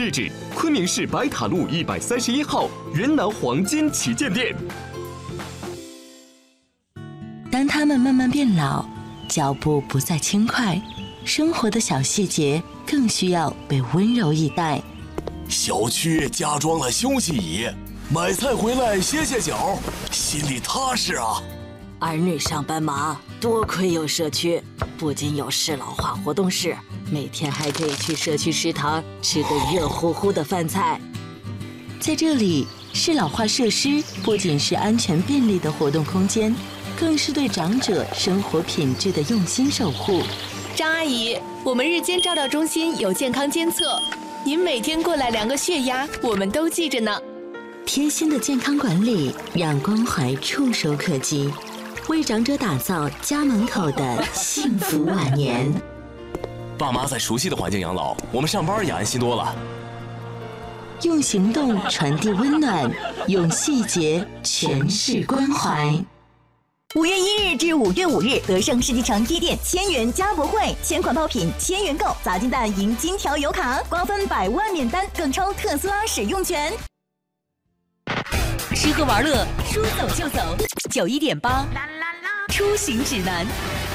地址：昆明市白塔路131号云南黄金旗舰店。 当他们慢慢变老，脚步不再轻快，生活的小细节更需要被温柔以待。 小区加装了休息椅，买菜回来歇歇脚，心里踏实啊。 儿女上班忙，多亏有社区，不仅有适老化活动室，每天还可以去社区食堂吃个热乎乎的饭菜。 在这里，适老化设施不仅是安全便利的活动空间，更是对长者生活品质的用心守护。 张阿姨，我们日间照料中心有健康监测，您每天过来量个血压，我们都记着呢。 贴心的健康管理，让关怀触手可及，为长者打造家门口的幸福晚年。 爸妈在熟悉的环境养老，我们上班也安心多了。 用行动传递温暖，用细节诠释关怀。 5月1日至5月5日，德胜世纪城一店1000元加博会，1000款爆品1000元购，砸金蛋赢金条油卡，瓜分100万免单，更抽特斯拉使用权。 吃喝玩乐，说走就走。91.8，出行指南。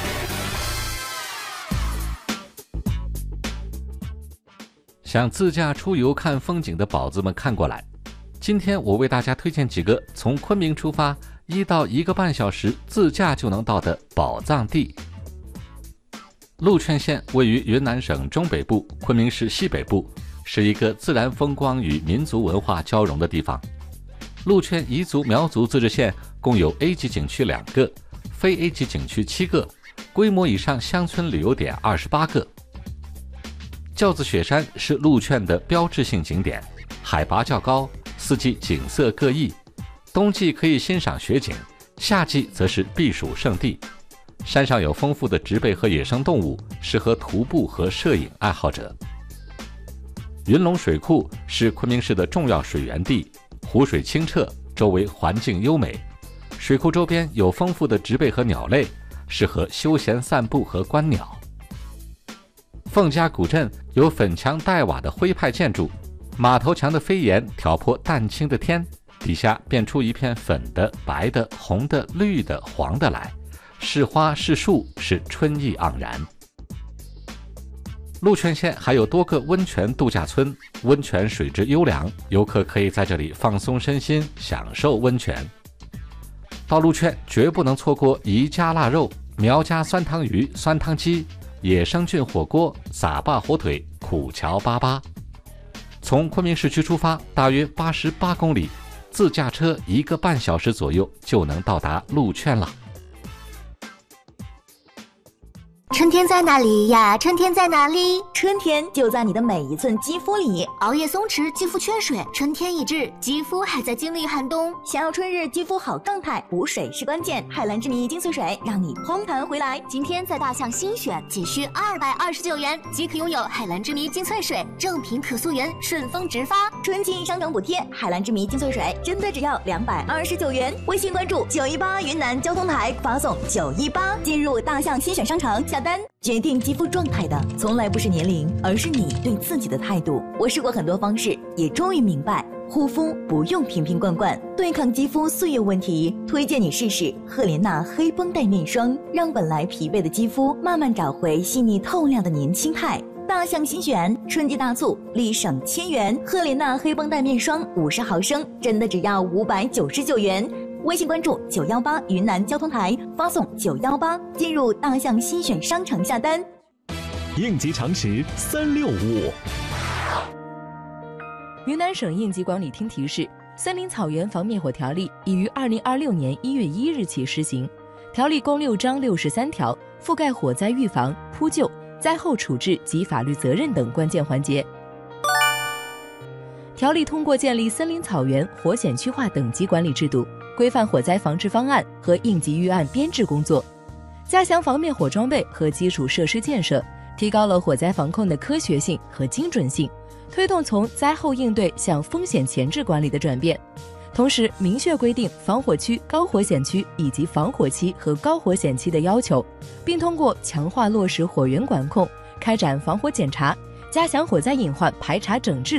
想自驾出游看风景的宝子们看过来，今天我为大家推荐几个从昆明出发1到1个半小时自驾就能到的宝藏地。禄劝县位于云南省中北部，昆明市西北部，是一个自然风光与民族文化交融的地方。禄劝彝族苗族自治县共有 A 级景区2个，非 A 级景区7个，规模以上乡村旅游点28个。轿子雪山是禄劝的标志性景点，海拔较高，四季景色各异，冬季可以欣赏雪景，夏季则是避暑胜地。山上有丰富的植被和野生动物，适合徒步和摄影爱好者。云龙水库是昆明市的重要水源地，湖水清澈，周围环境优美。水库周边有丰富的植被和鸟类，适合休闲散步和观鸟。凤家古镇有粉墙黛瓦的徽派建筑，马头墙的飞檐挑破淡青的天，底下变出一片粉的、白的、红的、绿的、黄的来，是花是树，是春意盎然。禄劝县还有多个温泉度假村，温泉水质优良，游客可以在这里放松身心，享受温泉。到禄劝绝不能错过彝家腊肉、苗家酸汤鱼、酸汤鸡、野生菌火锅、撒坝火腿、苦荞粑粑。从昆明市区出发，大约88公里，自驾车1个半小时左右就能到达禄劝了。 春天在哪里呀？春天在哪里？春天就在你的每一寸肌肤里。 熬夜松弛，肌肤缺水，春天已至，肌肤还在经历寒冬。 想要春日肌肤好状态，补水是关键。海蓝之谜精粹水让你红弹回来。 今天在大象新选，仅需229元即可拥有海蓝之谜精粹水，正品可溯源，顺丰直发。 春季商场补贴，海蓝之谜精粹水真的只要229元。微信关注918云南交通台，发送918进入大象新选商城下单。决定肌肤状态的从来不是年龄，而是你对自己的态度。我试过很多方式，也终于明白，护肤不用瓶瓶罐罐，对抗肌肤岁月问题，推荐你试试赫莲娜黑绷带面霜，让本来疲惫的肌肤慢慢找回细腻透亮的年轻态。大象新选春季大促，立省1000元，赫莲娜黑绷带面霜50毫升，真的只要599元。微信关注918云南交通台，发送918进入大象新选商城下单。 应急常识365。 云南省应急管理厅提示，森林草原防灭火条例已于2026年1月1日起施行。条例共6章63条，覆盖火灾预防、扑救、灾后处置及法律责任等关键环节。条例通过建立森林草原火险区划等级管理制度，规范火灾防治方案和应急预案编制工作，加强防灭火装备和基础设施建设，提高了火灾防控的科学性和精准性，推动从灾后应对向风险前置管理的转变。同时明确规定防火区、高火险区以及防火期和高火险期的要求，并通过强化落实火源管控，开展防火检查，加强火灾隐患排查整治